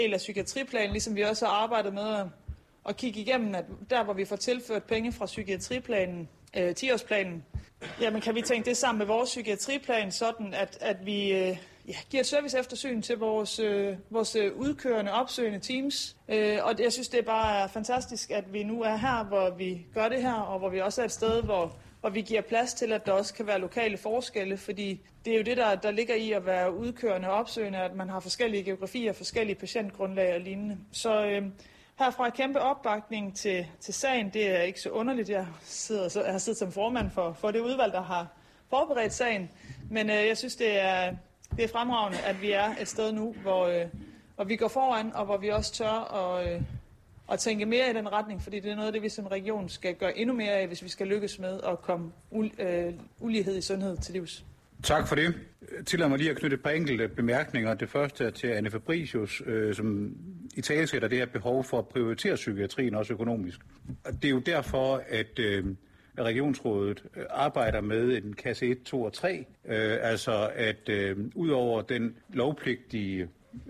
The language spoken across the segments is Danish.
del af psykiatriplanen, ligesom vi også har arbejdet med at kigge igennem, at der hvor vi får tilført penge fra psykiatriplanen, 10-årsplanen, jamen kan vi tænke det sammen med vores psykiatriplan, sådan at vi giver et serviceeftersyn til vores udkørende, opsøgende teams. Og jeg synes, det bare er fantastisk, at vi nu er her, hvor vi gør det her, og hvor vi også er et sted, hvor vi giver plads til, at der også kan være lokale forskelle, fordi det er jo det, der ligger i at være udkørende og opsøgende, at man har forskellige geografier, forskellige patientgrundlag og lignende. Så herfra kæmpe opbakning til sagen. Det er ikke så underligt. Jeg har siddet som formand for det udvalg, der har forberedt sagen. Men jeg synes, det er fremragende, at vi er et sted nu, hvor vi går foran, og hvor vi også tør at tænke mere i den retning, fordi det er noget af det, vi som region skal gøre endnu mere af, hvis vi skal lykkes med at komme ulighed i sundhed til livs. Tak for det. Tillad mig lige at knytte et par enkelte bemærkninger. Det første er til Anne Fabricius, som italesætter det her behov for at prioritere psykiatrien også økonomisk. Det er jo derfor, at Regionsrådet arbejder med en kasse 1, 2 og 3. Altså at ud over den lovpligtige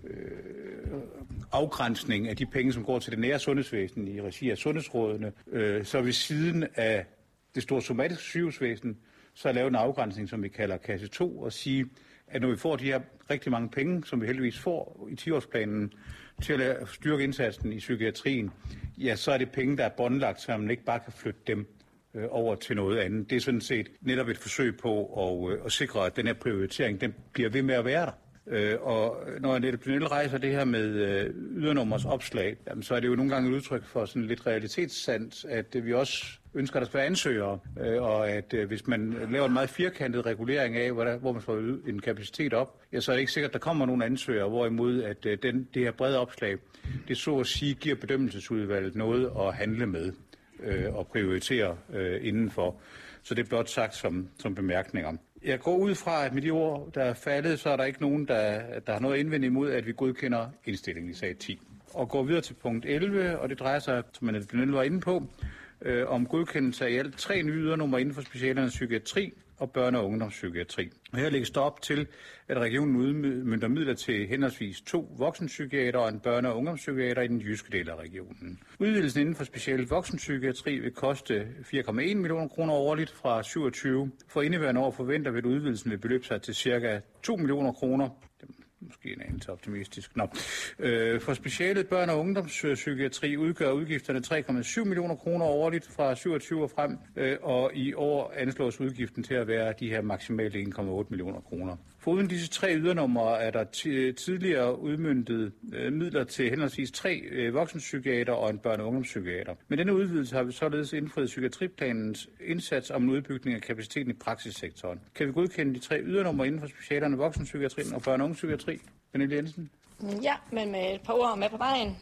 afgrænsning af de penge, som går til det nære sundhedsvæsen i regi af sundhedsrådene, så ved siden af det store somatiske sygehusvæsen, så er lavet en afgrænsning, som vi kalder kasse 2, og sige, at når vi får de her rigtig mange penge, som vi heldigvis får i 10-årsplanen, til at styrke indsatsen i psykiatrien, ja, så er det penge, der er båndlagt, så man ikke bare kan flytte dem over til noget andet. Det er sådan set netop et forsøg på at sikre, at den her prioritering, den bliver ved med at være der. Og når Annette Brunel rejser det her med ydernummers opslag, jamen, så er det jo nogle gange et udtryk for sådan lidt realitetssans, at vi også ønsker, at der skal være ansøgere, og at hvis man laver en meget firkantet regulering af, hvor man får en kapacitet op, ja, så er det ikke sikkert, at der kommer nogle ansøgere, hvorimod at det her brede opslag, det så at sige giver bedømmelsesudvalget noget at handle med og prioritere indenfor. Så det er blot sagt som bemærkninger. Jeg går ud fra, at med de ord, der er faldet, så er der ikke nogen, der har noget at indvende imod, at vi godkender indstillingen i sag 10. Og går videre til punkt 11, og det drejer sig, som man var inde på, om godkendelse af i alt 3 nye ydernumre inden for specialerne psykiatri og børne- og ungdomspsykiatri. Og her lægges der op til, at regionen udmønter midler til henholdsvis 2 voksenpsykiater og en børne- og ungdomspsykiater i den jyske del af regionen. Udvidelsen inden for special voksenpsykiatri vil koste 4,1 millioner kroner årligt fra 27. For indeværende år forventer vi, at udvidelsen vil beløbe sig til ca. 2 millioner kroner. Måske en anelse optimistisk. For specialet børne- og ungdomspsykiatri udgør udgifterne 3,7 millioner kroner årligt fra 27 og frem, og i år anslås udgiften til at være de her maksimalt 1,8 millioner kroner. Foruden disse 3 ydernumre er der tidligere udmøntet midler til henholdsvis 3 voksenpsykiater og en børne- og ungdomspsykiater. Med denne udvidelse har vi således indfriet psykiatriplanens indsats om en udbygning af kapaciteten i praksissektoren. Kan vi godkende de 3 ydernumre inden for specialerne voksenpsykiatrien og børne- og ungdomspsykiatri? Pernille Jensen? Ja, men med et par ord med på vejen.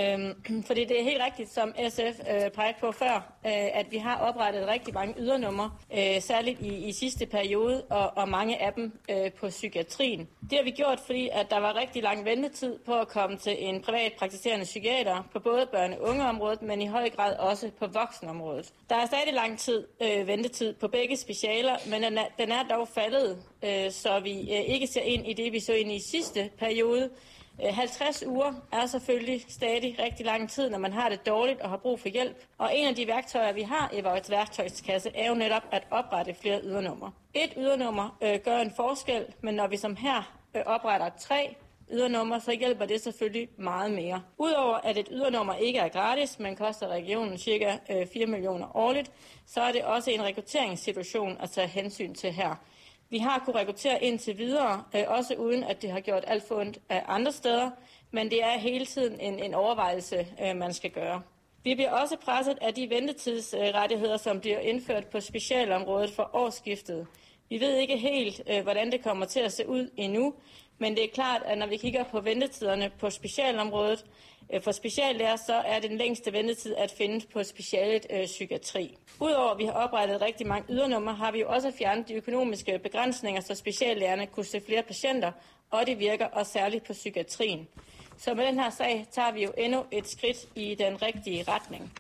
Fordi det er helt rigtigt, som SF pegede på før, at vi har oprettet rigtig mange ydernumre, særligt i sidste periode, og mange af dem på psykiatrien. Det har vi gjort, fordi at der var rigtig lang ventetid på at komme til en privat praktiserende psykiater på både børne- og ungeområdet, men i høj grad også på voksenområdet. Der er stadig lang ventetid på begge specialer, men den er dog faldet, så vi ikke ser ind i det, vi så ind i sidste periode. 50 uger er selvfølgelig stadig rigtig lang tid, når man har det dårligt og har brug for hjælp. Og en af de værktøjer, vi har i vores værktøjskasse, er jo netop at oprette flere ydernumre. Et ydernummer gør en forskel, men når vi som her opretter 3 ydernumre, så hjælper det selvfølgelig meget mere. Udover at et ydernummer ikke er gratis, men koster regionen ca. 4 millioner årligt, så er det også en rekrutteringssituation at tage hensyn til her. Vi har kunnet rekruttere indtil videre, også uden at det har gjort alt for ondt af andre steder, men det er hele tiden en overvejelse, man skal gøre. Vi bliver også presset af de ventetidsrettigheder, som bliver indført på specialområdet for årsskiftet. Vi ved ikke helt, hvordan det kommer til at se ud endnu, men det er klart, at når vi kigger på ventetiderne på specialområdet, for speciallæger, så er den længste ventetid at finde på specialet psykiatri. Udover at vi har oprettet rigtig mange ydernumre, har vi jo også fjernet de økonomiske begrænsninger, så speciallægerne kunne se flere patienter, og det virker også særligt på psykiatrien. Så med den her sag tager vi jo endnu et skridt i den rigtige retning.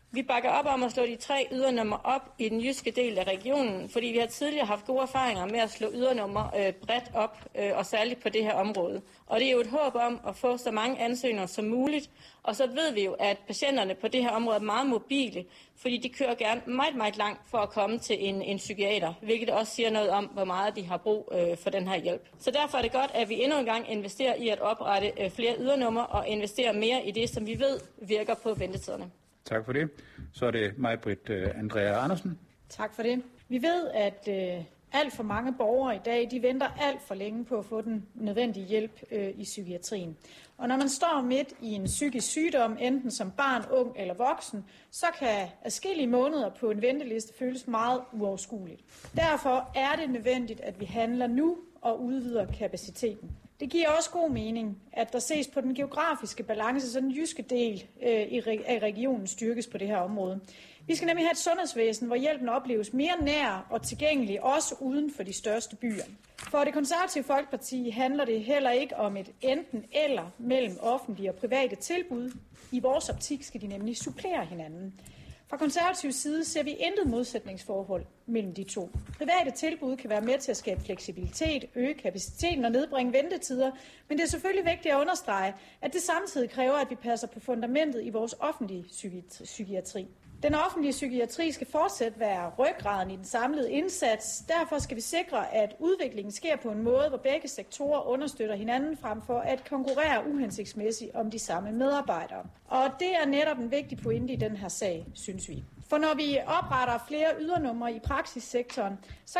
Vi bakker op om at slå de 3 ydernumre op i den jyske del af regionen, fordi vi har tidligere haft gode erfaringer med at slå ydernumre bredt op, og særligt på det her område. Og det er jo et håb om at få så mange ansøgninger som muligt, og så ved vi jo, at patienterne på det her område er meget mobile, fordi de kører gerne meget, meget langt for at komme til en psykiater, hvilket også siger noget om, hvor meget de har brug for den her hjælp. Så derfor er det godt, at vi endnu en gang investerer i at oprette flere ydernumre og investere mere i det, som vi ved virker på ventetiderne. Tak for det. Så er det Maj-Britt Andrea Andersen. Tak for det. Vi ved, at alt for mange borgere i dag, de venter alt for længe på at få den nødvendige hjælp i psykiatrien. Og når man står midt i en psykisk sygdom, enten som barn, ung eller voksen, så kan adskillige måneder på en venteliste føles meget uoverskueligt. Derfor er det nødvendigt, at vi handler nu og udvider kapaciteten. Det giver også god mening, at der ses på den geografiske balance, så den jyske del af regionen styrkes på det her område. Vi skal nemlig have et sundhedsvæsen, hvor hjælpen opleves mere nær og tilgængelig, også uden for de største byer. For Det Konservative Folkeparti handler det heller ikke om et enten eller mellem offentlige og private tilbud. I vores optik skal de nemlig supplere hinanden. Fra konservativ side ser vi intet modsætningsforhold mellem de to. Private tilbud kan være med til at skabe fleksibilitet, øge kapaciteten og nedbringe ventetider, men det er selvfølgelig vigtigt at understrege, at det samtidig kræver, at vi passer på fundamentet i vores offentlige psykiatri. Den offentlige psykiatri skal fortsat være ryggraden i den samlede indsats. Derfor skal vi sikre, at udviklingen sker på en måde, hvor begge sektorer understøtter hinanden frem for at konkurrere uhensigtsmæssigt om de samme medarbejdere. Og det er netop en vigtig pointe i den her sag, synes vi. For når vi opretter flere ydernumre i praksissektoren,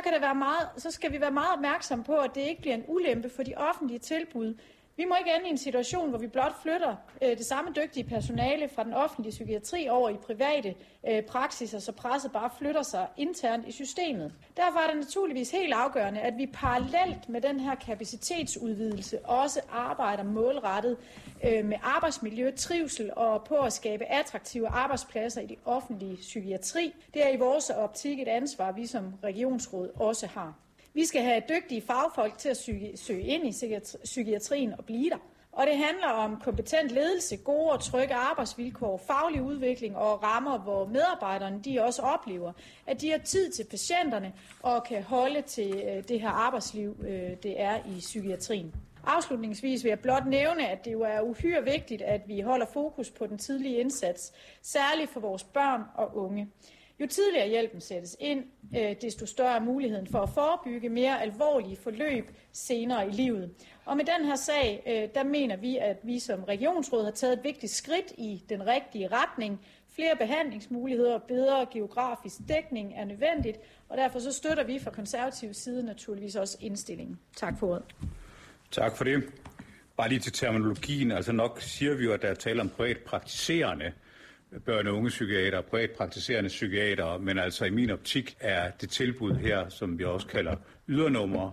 så skal vi være meget opmærksomme på, at det ikke bliver en ulempe for de offentlige tilbud. Vi må ikke ende i en situation, hvor vi blot flytter det samme dygtige personale fra den offentlige psykiatri over i private praksiser, så presset bare flytter sig internt i systemet. Derfor er det naturligvis helt afgørende, at vi parallelt med den her kapacitetsudvidelse også arbejder målrettet med arbejdsmiljø, trivsel og på at skabe attraktive arbejdspladser i de offentlige psykiatri. Det er i vores optik et ansvar, vi som regionsråd også har. Vi skal have dygtige fagfolk til at søge ind i psykiatrien og blive der. Og det handler om kompetent ledelse, gode og trygge arbejdsvilkår, faglig udvikling og rammer, hvor medarbejderne de også oplever, at de har tid til patienterne og kan holde til det her arbejdsliv, det er i psykiatrien. Afslutningsvis vil jeg blot nævne, at det jo er uhyre vigtigt, at vi holder fokus på den tidlige indsats, særligt for vores børn og unge. Jo tidligere hjælpen sættes ind, desto større er muligheden for at forebygge mere alvorlige forløb senere i livet. Og med den her sag, der mener vi, at vi som regionsråd har taget et vigtigt skridt i den rigtige retning. Flere behandlingsmuligheder og bedre geografisk dækning er nødvendigt, og derfor så støtter vi fra konservativ side naturligvis også indstillingen. Tak for ordet. Tak for det. Bare lige til terminologien, altså nok siger vi jo, at der er tale om privatpraktiserende børne- og ungepsykiater, privatpraktiserende psykiater, men altså i min optik er det tilbud her, som vi også kalder ydernumre,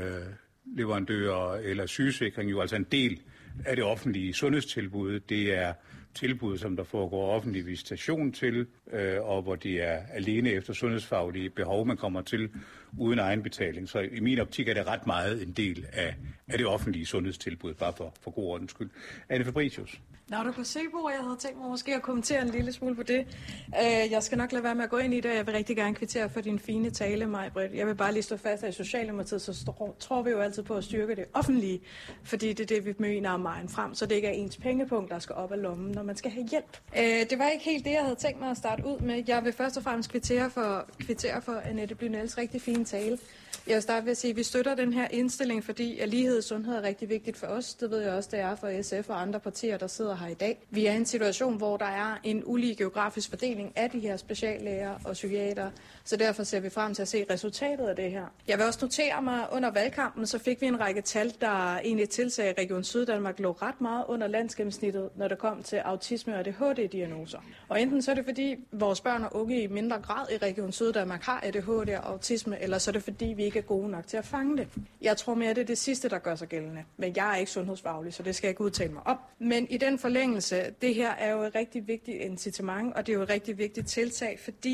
leverandører eller sygesikring, jo altså en del af det offentlige sundhedstilbud. Det er tilbud, som der foregår offentlig visitation til, og hvor det er alene efter sundhedsfaglige behov, man kommer til uden egenbetaling. Så i min optik er det ret meget en del af det offentlige sundhedstilbud, bare for god ordens skyld. Anne Fabricius. Nå, du kan se på, jeg havde tænkt mig måske at kommentere en lille smule på det. Jeg skal nok lade være med at gå ind i det, jeg vil rigtig gerne kvittere for din fine tale, Maj-Britt. Jeg vil bare lige stå fast, at i Socialdemokratiet, så tror vi jo altid på at styrke det offentlige, fordi det er det, vi mener om vejen frem, så det ikke er ens pengepunkt, der skal op af lommen, når man skal have hjælp. Det var ikke helt det, jeg havde tænkt mig at starte ud med. Jeg vil først og fremmest kvittere for Annette Blynels rigtig fine tale. Jeg vil starte ved at sige, at vi støtter den her indstilling, fordi at lighed i sundhed er rigtig vigtigt for os. Det ved jeg også, det er for SF og andre partier, der sidder her i dag. Vi er i en situation, hvor der er en ulige geografisk fordeling af de her speciallæger og psykiater, så derfor ser vi frem til at se resultatet af det her. Jeg vil også notere mig, under valgkampen, så fik vi en række tal, der egentlig tilsagde, at Region Syddanmark lå ret meget under landsgennemsnittet, når det kom til autisme og ADHD-diagnoser. Og enten så er det fordi, vores børn og unge i mindre grad i Region Syddanmark har ADHD og autisme, eller så er det fordi, vi ikke er gode nok til at fange det. Jeg tror mere, det er det sidste, der gør sig gældende. Men jeg er ikke sundhedsfaglig, så det skal jeg ikke udtale mig om. Men i den forlængelse, det her er jo et rigtig vigtigt incitament, og det er jo et rigtig vigtigt tiltag, fordi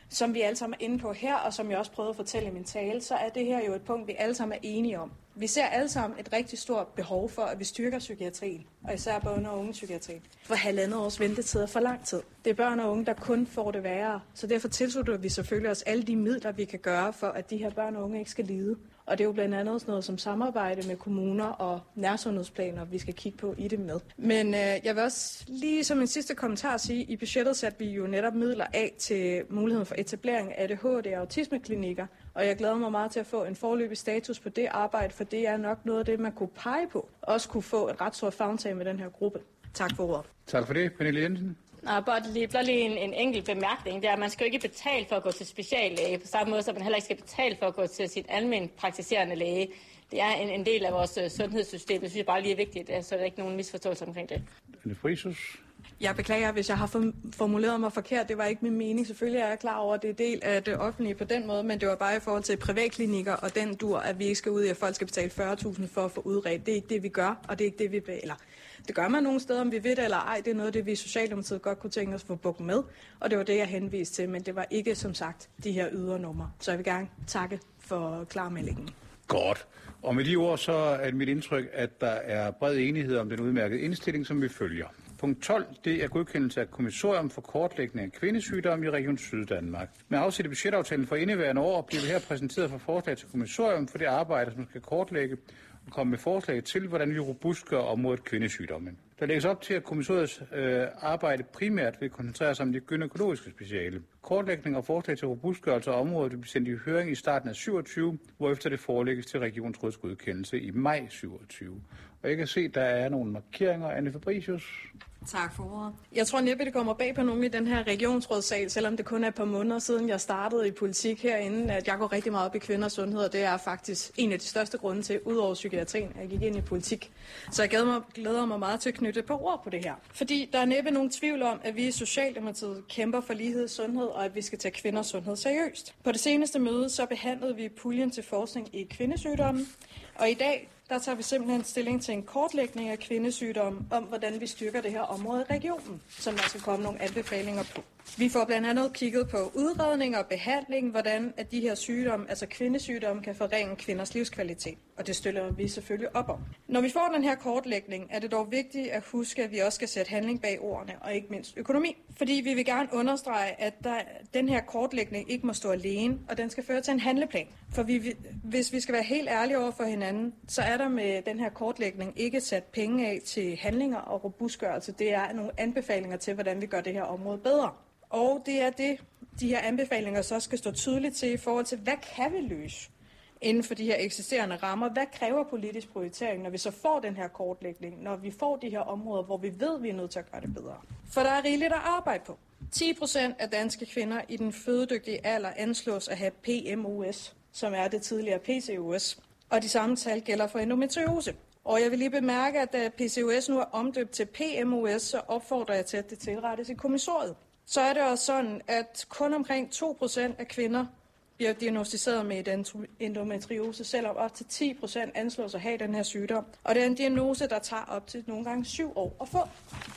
Som vi alle sammen er inde på her, og som jeg også prøvede at fortælle i min tale, så er det her jo et punkt, vi alle sammen er enige om. Vi ser alle sammen et rigtig stort behov for, at vi styrker psykiatrien, og især børne- og ungepsykiatrien. For 1,5 års ventetid er for lang tid. Det er børn og unge, der kun får det værre, så derfor tilslutter vi selvfølgelig os alle de midler, vi kan gøre for, at de her børn og unge ikke skal lide. Og det er jo blandt andet sådan noget som samarbejde med kommuner og nærsundhedsplaner, vi skal kigge på i det med. Men jeg vil også lige som en sidste kommentar sige, at i budgettet satte vi jo netop midler af til muligheden for etablering af ADHD og autismeklinikker. Og jeg glæder mig meget til at få en foreløbig status på det arbejde, for det er nok noget af det, man kunne pege på. Også kunne få et ret stort favntag med den her gruppe. Tak for ordet. Tak for det, Pernille Jensen. Blot lige en enkelt bemærkning. Det er, at man skal jo ikke betale for at gå til speciallæge, på samme måde som man heller ikke skal betale for at gå til sit almindeligt praktiserende læge. Det er en del af vores sundhedssystem. Det synes jeg bare lige er vigtigt, så der er ikke nogen misforståelse omkring det. Anne Friis. Jeg beklager, hvis jeg har formuleret mig forkert. Det var ikke min mening. Selvfølgelig er jeg klar over, at det er del af det offentlige på den måde, men det var bare i forhold til privatklinikker og den dur, at vi ikke skal ud i, at folk skal betale 40.000 for at få udredt. Det er ikke det, vi gør, og det er ikke det, vi eller det gør man nogle steder, om vi ved det eller ej. Det er noget, det vi i Socialdemokratiet godt kunne tænke os at få bukken med, og det var det, jeg henviste til, men det var ikke, som sagt, de her ydernumre. Så jeg vil gerne takke for klarmeldingen. Godt. Og med de ord, så er det mit indtryk, at der er bred enighed om den udmærkede indstilling, som vi følger. Punkt 12, det er godkendelse af kommissorium for kortlægning af kvindesygdomme i Region Syddanmark. Med afsæt i budgetaftalen for indeværende år bliver vi her præsenteret for forslag til kommissorium for det arbejde, som skal kortlægge og komme med forslag til, hvordan vi robustgør området kvindesygdomme. Der lægges op til, at kommissoriets arbejde primært vil koncentrere sig om de gynækologiske speciale. Kortlægning og forslag til robustgørelse af området vil blive sendt i høring i starten af 27, hvorefter det forelægges til regionsrådets godkendelse i maj 27. Og jeg kan se, at der er nogle markeringer. Anne Fabricius. Tak for ordet. Jeg tror næppe, det kommer bag på nogen i den her regionsrådssal, selvom det kun er et par måneder siden, jeg startede i politik herinde, at jeg går rigtig meget op i kvinders sundhed, og det er faktisk en af de største grunde til, udover psykiatrien, at jeg gik ind i politik. Så jeg glæder mig meget til at knytte et par ord på det her. Fordi der er næppe nogen tvivl om, at vi i Socialdemokratiet kæmper for lighed i sundhed, og at vi skal tage kvinders sundhed seriøst. På det seneste møde så behandlede vi puljen til forskning i kvindesygdomme, og i dag der tager vi simpelthen stilling til en kortlægning af kvindesygdomme om, hvordan vi styrker det her område i regionen, som der skal komme nogle anbefalinger på. Vi får blandt andet kigget på udredning og behandling, hvordan at de her sygdomme, altså kvindesygdomme, kan forringe kvinders livskvalitet. Og det støtter vi selvfølgelig op om. Når vi får den her kortlægning, er det dog vigtigt at huske, at vi også skal sætte handling bag ordene, og ikke mindst økonomi. Fordi vi vil gerne understrege, at den her kortlægning ikke må stå alene, og den skal føre til en handleplan. For hvis vi skal være helt ærlige over for hinanden, så er der med den her kortlægning ikke sat penge af til handlinger og robustgørelse. Det er nogle anbefalinger til, hvordan vi gør det her område bedre. Og det er det, de her anbefalinger så skal stå tydeligt til i forhold til, hvad kan vi løse inden for de her eksisterende rammer? Hvad kræver politisk prioritering, når vi så får den her kortlægning, når vi får de her områder, hvor vi ved, vi er nødt til at gøre det bedre? For der er rigeligt at arbejde på. 10% af danske kvinder i den fødedygtige alder anslås at have PMOS, som er det tidligere PCOS. Og de samme tal gælder for endometriose. Og jeg vil lige bemærke, at da PCOS nu er omdøbt til PMOS, så opfordrer jeg til, at det tilrettes i kommissoriet. Så er det også sådan, at kun omkring 2% af kvinder bliver diagnosticeret med endometriose, selvom op til 10% anslås at have den her sygdom. Og det er en diagnose, der tager op til nogle gange 7 år at få.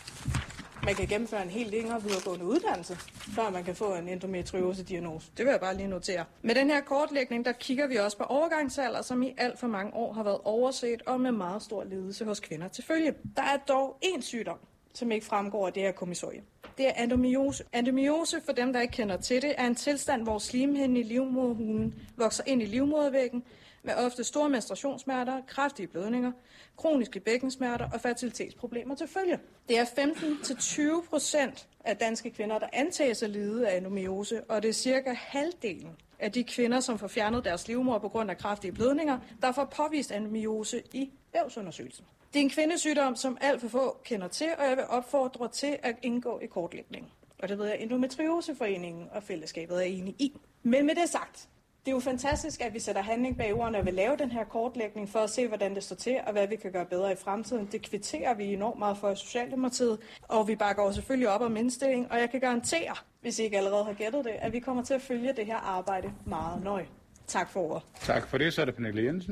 Man kan gennemføre en helt længere videregående uddannelse, før man kan få en endometriose-diagnose. Det vil jeg bare lige notere. Med den her kortlægning, der kigger vi også på overgangsalder, som i alt for mange år har været overset og med meget stor lidelse hos kvinder til følge. Der er dog én sygdom, som ikke fremgår af det her kommissorie. Det er endometriose. Endometriose, for dem, der ikke kender til det, er en tilstand, hvor slimhinden i livmoderhulen vokser ind i livmodervæggen med ofte store menstruationssmerter, kraftige blødninger, kroniske bækkensmerter og fertilitetsproblemer til følge. Det er 15-20% af danske kvinder, der antages at lide af endometriose, og det er cirka halvdelen af de kvinder, som får fjernet deres livmoder på grund af kraftige blødninger, der får påvist endometriose i vævsundersøgelsen. Det er en kvindesygdom, som alt for få kender til, og jeg vil opfordre til at indgå i kortlægningen. Og det ved jeg, Endometrioseforeningen og fællesskabet er enige i. Men med det sagt, det er jo fantastisk, at vi sætter handling bag ordene og vil lave den her kortlægning for at se, hvordan det står til, og hvad vi kan gøre bedre i fremtiden. Det kvitterer vi enormt meget for i Socialdemokratiet, og vi bakker også selvfølgelig op om indstilling, og jeg kan garantere, hvis I ikke allerede har gættet det, at vi kommer til at følge det her arbejde meget nøje. Tak for ordet. Tak for det, så er det Pernille Jensen.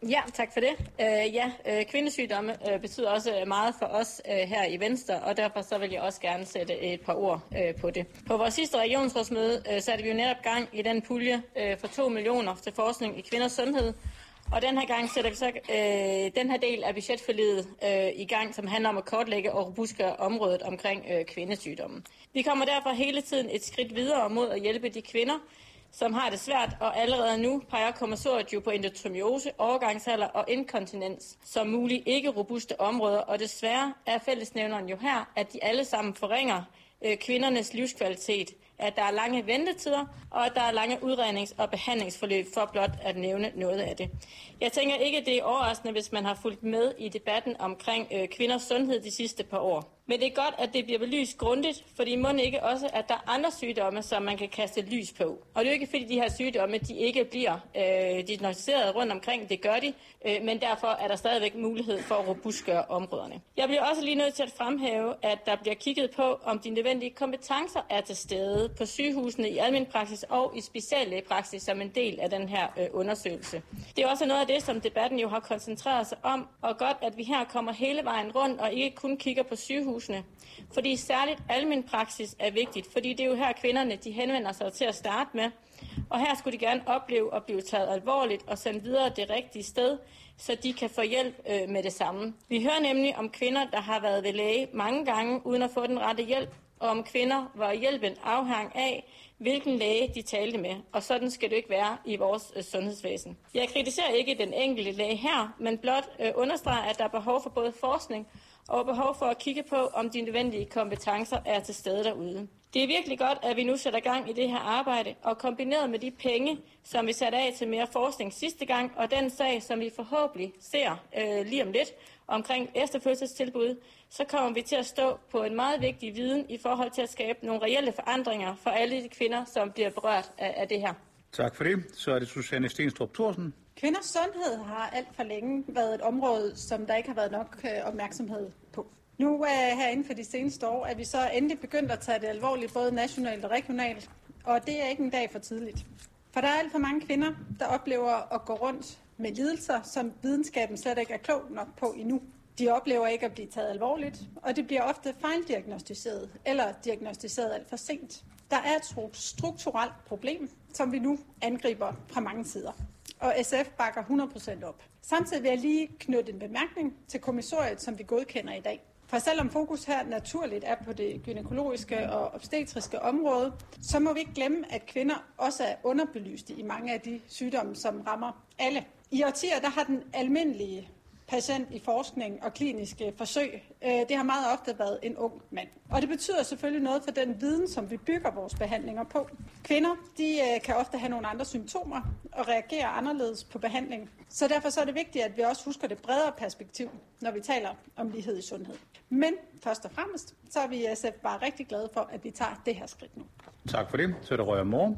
Ja, tak for det. Kvindesygdomme betyder også meget for os her i Venstre, og derfor så vil jeg også gerne sætte et par ord på det. På vores sidste regionsrådsmøde satte vi jo netop gang i den pulje for 2 millioner til forskning i kvinders sundhed, og den her gang sætter vi så den her del af budgetforliget i gang, som handler om at kortlægge og robustgøre området omkring kvindesygdomme. Vi kommer derfor hele tiden et skridt videre mod at hjælpe de kvinder, som har det svært, og allerede nu peger kommissoriet jo på endometriose, overgangsalder og inkontinens som mulige ikke robuste områder, og desværre er fællesnævneren jo her, at de alle sammen forringer kvindernes livskvalitet, at der er lange ventetider, og at der er lange udrednings- og behandlingsforløb for blot at nævne noget af det. Jeg tænker ikke, at det er overraskende, hvis man har fulgt med i debatten omkring kvinders sundhed de sidste par år. Men det er godt, at det bliver belyst grundigt, fordi må ikke også, at der er andre sygdomme, som man kan kaste lys på. Og det er jo ikke, fordi de her sygdomme de ikke bliver diagnosticeret rundt omkring. Det gør de, men derfor er der stadigvæk mulighed for at robustgøre områderne. Jeg bliver også lige nødt til at fremhæve, at der bliver kigget på, om de nødvendige kompetencer er til stede på sygehusene i almen praksis og i speciallægepraksis som en del af den her undersøgelse. Det er også noget af det, som debatten jo har koncentreret sig om, og godt, at vi her kommer hele vejen rundt og ikke kun kigger på sygehusene. Fordi særligt almen praksis er vigtigt, fordi det er jo her kvinderne de henvender sig til at starte med. Og her skulle de gerne opleve at blive taget alvorligt og sendt videre det rigtige sted, så de kan få hjælp med det samme. Vi hører nemlig om kvinder, der har været ved læge mange gange uden at få den rette hjælp, og om kvinder, hvor hjælpen afhang af, hvilken læge de talte med. Og sådan skal det ikke være i vores sundhedsvæsen. Jeg kritiserer ikke den enkelte læge her, men blot understreger, at der er behov for både forskning og behov for at kigge på, om de nødvendige kompetencer er til stede derude. Det er virkelig godt, at vi nu sætter gang i det her arbejde, og kombineret med de penge, som vi satte af til mere forskning sidste gang, og den sag, som vi forhåbentlig ser lige om lidt omkring efterfødselstilbud, så kommer vi til at stå på en meget vigtig viden i forhold til at skabe nogle reelle forandringer for alle de kvinder, som bliver berørt af det her. Tak for det. Så er det Susanne Stenstrup Thorsen. Kvinders sundhed har alt for længe været et område, som der ikke har været nok opmærksomhed på. Nu her inden for de seneste år er vi så endelig begyndt at tage det alvorligt, både nationalt og regionalt, og det er ikke en dag for tidligt. For der er alt for mange kvinder, der oplever at gå rundt med lidelser, som videnskaben slet ikke er klog nok på endnu. De oplever ikke at blive taget alvorligt, og det bliver ofte fejldiagnostiseret eller diagnostiseret alt for sent. Der er et strukturelt problem, som vi nu angriber fra mange sider, og SF bakker 100% op. Samtidig vil jeg lige knytte en bemærkning til kommissoriet, som vi godkender i dag. For selvom fokus her naturligt er på det gynækologiske og obstetriske område, så må vi ikke glemme, at kvinder også er underbelyste i mange af de sygdomme, som rammer alle. I årtier der har den almindelige patient i forskning og kliniske forsøg, det har meget ofte været en ung mand. Og det betyder selvfølgelig noget for den viden, som vi bygger vores behandlinger på. Kvinder de kan ofte have nogle andre symptomer og reagere anderledes på behandling. Så derfor så er det vigtigt, at vi også husker det bredere perspektiv, når vi taler om lighed i sundhed. Men først og fremmest, så er vi i SF bare rigtig glade for, at vi tager det her skridt nu. Tak for det. Så er det Røger Moore.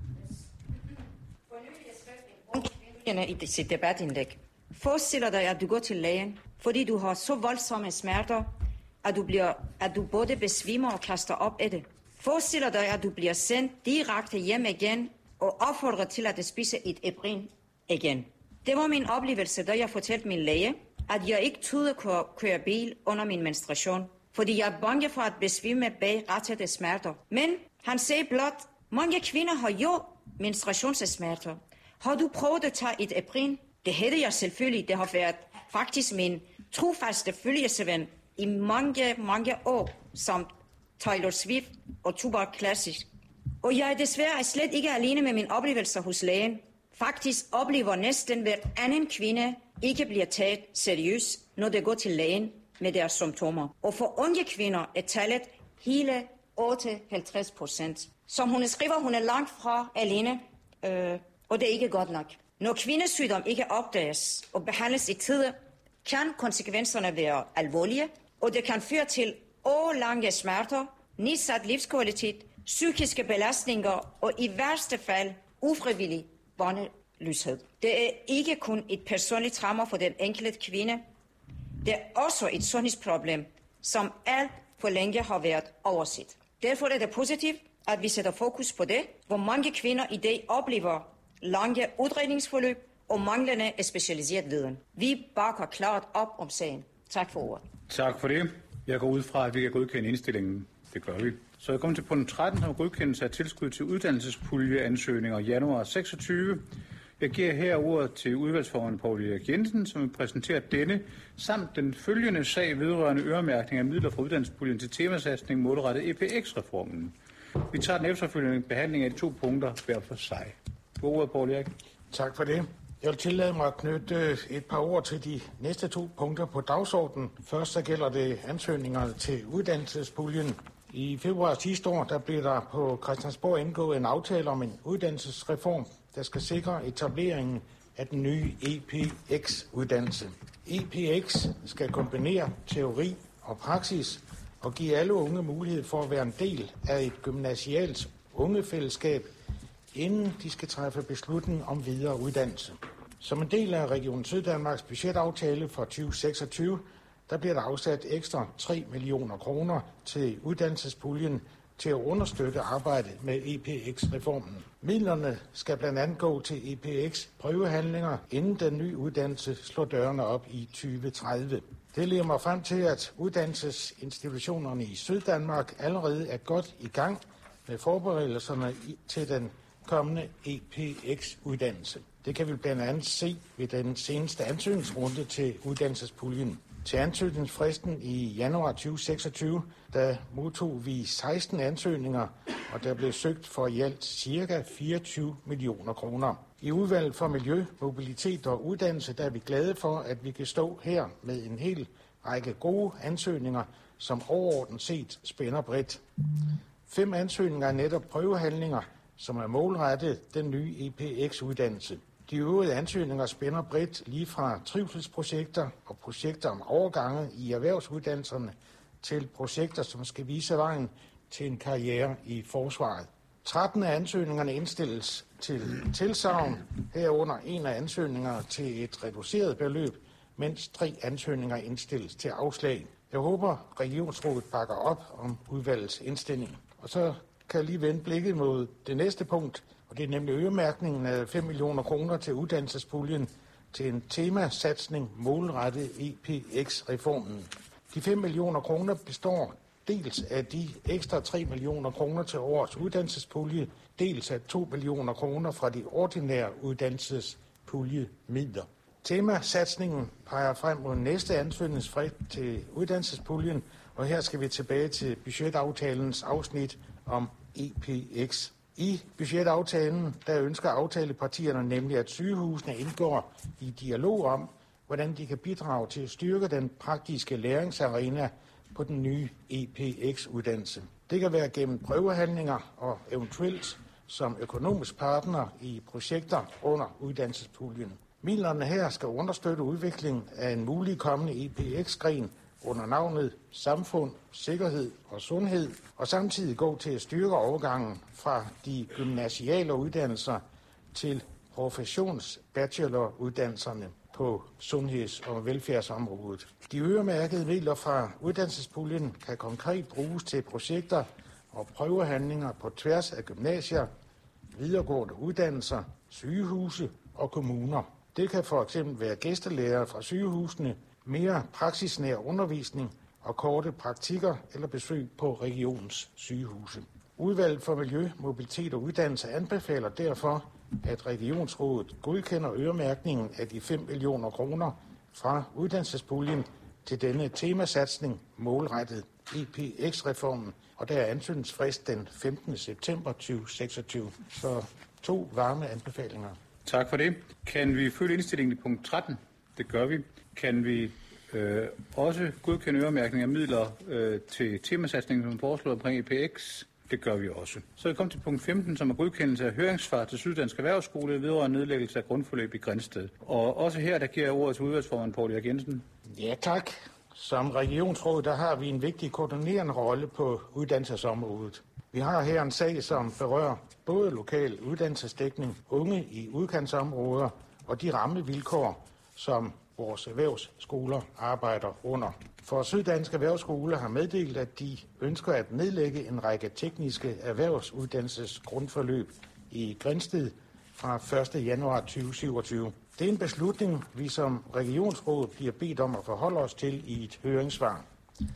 I sit debatindlæg. Forestil dig, at du går til lægen, fordi du har så voldsomme smerter, at du både besvimer og kaster op af det. Forestil dig, at du bliver sendt direkte hjem igen og opfordret til at spise et Eprin igen. Det var min oplevelse, da jeg fortalte min læge, at jeg ikke turde at køre bil under min menstruation, fordi jeg er bange for at besvime bag rettede smerter. Men han sagde blot, mange kvinder har jo menstruationssmerter. Har du prøvet at tage et Eprin? Det havde jeg selvfølgelig. Det har været faktisk min trofaste følgesven i mange år, som Taylor Swift og Tupac Classic. Og jeg er desværre slet ikke alene med min oplevelse hos lægen. Faktisk oplever næsten hver anden kvinde ikke bliver taget seriøst, når det går til lægen med deres symptomer. Og for unge kvinder er tallet hele 58%. Som hun skriver, hun er langt fra alene, og det er ikke godt nok. Når kvindesygdom ikke opdages og behandles i tide, kan konsekvenserne være alvorlige, og det kan føre til årlange smerter, nedsat livskvalitet, psykiske belastninger og i værste fald ufrivillig barnløshed. Det er ikke kun et personligt trauma for den enkelte kvinde. Det er også et sundhedsproblem, som alt for længe har været overset. Derfor er det positivt, at vi sætter fokus på det, hvor mange kvinder i dag oplever lange udredningsforløb og manglende specialiseret viden. Vi bakker klart op om sagen. Tak for ordet. Tak for det. Jeg går ud fra, at vi kan godkende indstillingen. Det gør vi. Så jeg kommer til punkt 13, som godkendelse af tilskud til uddannelsespuljeansøgninger januar 26. Jeg giver her ordet til udvalgsformand Poul Erik Jensen, som vil præsentere denne, samt den følgende sag vedrørende øremærkning af midler fra uddannelsespuljen til temasatsning målrettet EPX-reformen. Vi tager den efterfølgende behandling af de 2 punkter hver for sig. God ordet, Poul Erik. Tak for det. Jeg vil tillade mig at knytte et par ord til de næste 2 punkter på dagsordenen. Først så gælder det ansøgningerne til uddannelsespuljen. I februar sidste år, der blev der på Christiansborg indgået en aftale om en uddannelsesreform, der skal sikre etableringen af den nye EPX-uddannelse. EPX skal kombinere teori og praksis og give alle unge mulighed for at være en del af et gymnasialt ungefællesskab, inden de skal træffe beslutning om videre uddannelse. Som en del af Region Syddanmarks budgetaftale for 2026, der bliver der afsat ekstra 3 millioner kroner til uddannelsespuljen til at understøtte arbejdet med EPX-reformen. Midlerne skal blandt andet gå til EPX-prøvehandlinger, inden den nye uddannelse slår dørene op i 2030. Det leder mig frem til, at uddannelsesinstitutionerne i Syddanmark allerede er godt i gang med forberedelserne til den kommende EPX-uddannelse. Det kan vi blandt andet se ved den seneste ansøgningsrunde til uddannelsespuljen. Til ansøgningsfristen i januar 2026, der modtog vi 16 ansøgninger, og der blev søgt for i alt ca. 24 millioner kroner. I udvalget for miljø, mobilitet og uddannelse, der er vi glade for, at vi kan stå her med en hel række gode ansøgninger, som overordnet set spænder bredt. 5 ansøgninger er netop prøvehandlinger, som er målrettet den nye EPX-uddannelse. De øvrige ansøgninger spænder bredt lige fra trivselsprojekter og projekter om overgange i erhvervsuddannelserne til projekter, som skal vise vejen til en karriere i forsvaret. 13 af ansøgningerne indstilles til tilsagn, herunder en af ansøgningerne til et reduceret beløb, mens 3 ansøgninger indstilles til afslag. Jeg håber, regionsrådet bakker op om udvalgets indstilling. Og så kan jeg lige vende blikket mod det næste punkt, og det er nemlig øremærkningen af 5 millioner kroner til uddannelsespuljen til en temasatsning målrettet EPX-reformen. De 5 millioner kroner består dels af de ekstra 3 millioner kroner til årets uddannelsespulje, dels af 2 millioner kroner fra de ordinære uddannelsespuljemidler. Temasatsningen peger frem mod næste ansøgningsfrist til uddannelsespuljen, og her skal vi tilbage til budgetaftalens afsnit om EPX. I budgetaftalen, der ønsker aftalepartierne nemlig, at sygehusene indgår i dialog om, hvordan de kan bidrage til at styrke den praktiske læringsarena på den nye EPX-uddannelse. Det kan være gennem prøvehandlinger og eventuelt som økonomisk partner i projekter under uddannelsespuljen. Midlerne her skal understøtte udviklingen af en mulig kommende EPX-gren under navnet Samfund, Sikkerhed og Sundhed, og samtidig gå til at styrke overgangen fra de gymnasiale uddannelser til professionsbacheloruddannelserne på sundheds- og velfærdsområdet. De øremærkede midler fra uddannelsespuljen kan konkret bruges til projekter og prøvehandlinger på tværs af gymnasier, videregående uddannelser, sygehuse og kommuner. Det kan for eksempel være gæstelærere fra sygehusene, mere praksisnær undervisning og korte praktikker eller besøg på regionens sygehuse. Udvalget for miljø, mobilitet og uddannelse anbefaler derfor, at regionsrådet godkender øremærkningen af de 5 millioner kroner fra uddannelsespuljen til denne temasatsning målrettet EPX-reformen, og der er ansøgningsfrist den 15. september 2026. Så 2 varme anbefalinger. Tak for det. Kan vi følge indstillingen i punkt 13? Det gør vi. Kan vi også godkende øremærkning af midler til temasatsningen, som foreslået omkring EPX? Det gør vi også. Så vi kom til punkt 15, som er godkendelse af høringssvar til Syddansk Erhvervsskole vedrørende nedlæggelse af grundforløb i Grindsted. Og også her, der giver jeg ordet til udvalgsformand Poul Erik Jensen. Ja, tak. Som regionsråd, der har vi en vigtig koordinerende rolle på uddannelsesområdet. Vi har her en sag, som berører både lokal uddannelsesdækning, unge i udkantsområder og de rammevilkår, som vores erhvervsskoler arbejder under. For Syddansk Erhvervsskole har meddelt, at de ønsker at nedlægge en række tekniske erhvervsuddannelsesgrundforløb i Grindsted fra 1. januar 2027. Det er en beslutning, vi som regionsråd bliver bedt om at forholde os til i et høringssvar.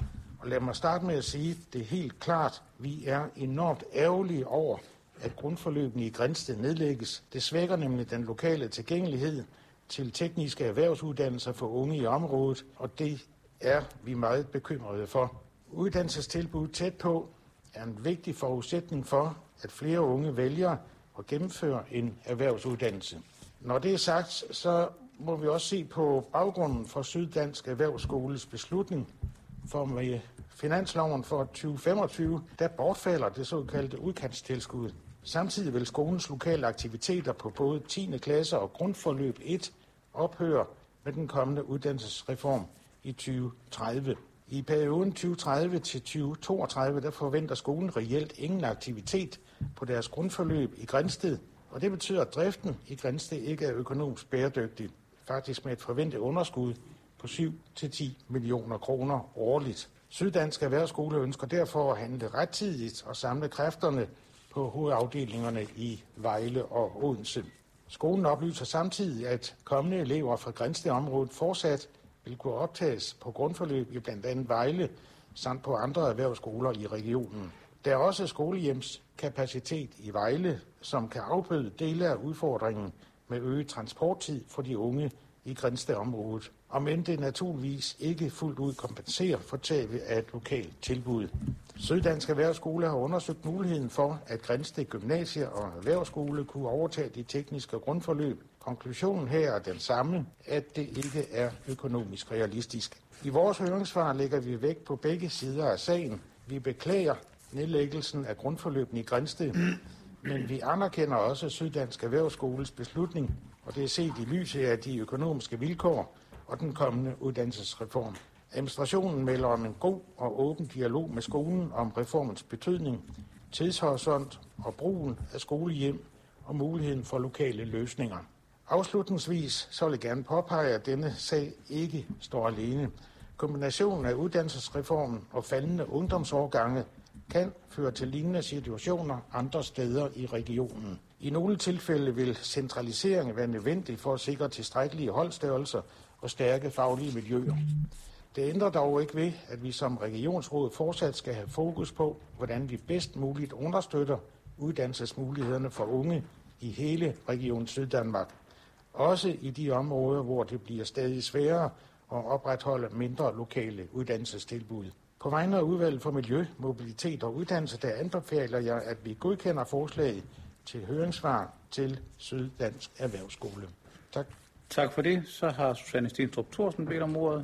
Og lad mig starte med at sige, det er helt klart, vi er enormt ærgerlige over, at grundforløbene i Grindsted nedlægges. Det svækker nemlig den lokale tilgængelighed til tekniske erhvervsuddannelser for unge i området, og det er vi meget bekymrede for. Uddannelsestilbud tæt på er en vigtig forudsætning for, at flere unge vælger at gennemføre en erhvervsuddannelse. Når det er sagt, så må vi også se på baggrunden for Syddansk Erhvervsskoles beslutning. For med finansloven for 2025, der bortfalder det såkaldte udkantstilskud. Samtidig vil skolens lokale aktiviteter på både 10. klasse og grundforløb 1 ophøre med den kommende uddannelsesreform i 2030. I perioden 2030 til 2032, der forventer skolen reelt ingen aktivitet på deres grundforløb i Grindsted, og det betyder, at driften i Grindsted ikke er økonomisk bæredygtig, faktisk med et forventet underskud på 7-10 millioner kroner årligt. Syddansk Erhvervsskole ønsker derfor at handle rettidigt og samle kræfterne på hovedafdelingerne i Vejle og Odense. Skolen oplyser samtidig, at kommende elever fra Grindsted-området fortsat vil kunne optages på grundforløb i blandt andet Vejle, samt på andre erhvervsskoler i regionen. Der er også skolehjemskapacitet i Vejle, som kan afbøde dele af udfordringen med øget transporttid for de unge i Grindsted-området, og men det naturligvis ikke fuldt ud kompenserer for tabet af et lokalt tilbud. Syddansk Erhvervsskole har undersøgt muligheden for, at Grindsted Gymnasie og Erhvervsskole kunne overtage de tekniske grundforløb. Konklusionen her er den samme, at det ikke er økonomisk realistisk. I vores høringssvar lægger vi vægt på begge sider af sagen. Vi beklager nedlæggelsen af grundforløbene i Grindsted, men vi anerkender også Syddansk Erhvervsskoles beslutning, og det er set i lyset af de økonomiske vilkår og den kommende uddannelsesreform. Administrationen melder om en god og åben dialog med skolen om reformens betydning, tidshorisont og brugen af skolehjem og muligheden for lokale løsninger. Afslutningsvis så vil jeg gerne påpege, at denne sag ikke står alene. Kombinationen af uddannelsesreformen og faldende ungdomsårgange kan føre til lignende situationer andre steder i regionen. I nogle tilfælde vil centralisering være nødvendig for at sikre tilstrækkelige holdstørrelser og stærke faglige miljøer. Det ændrer dog ikke ved, at vi som regionsråd fortsat skal have fokus på, hvordan vi bedst muligt understøtter uddannelsesmulighederne for unge i hele Region Syddanmark. Også i de områder, hvor det bliver stadig sværere at opretholde mindre lokale uddannelsestilbud. På vegne af Udvalget for Miljø, Mobilitet og Uddannelse, der anbefaler jeg, at vi godkender forslaget til høringssvar til Syddansk Erhvervsskole. Tak. Tak for det. Så har Susanne Stenstrup Thorsen bedt om ordet.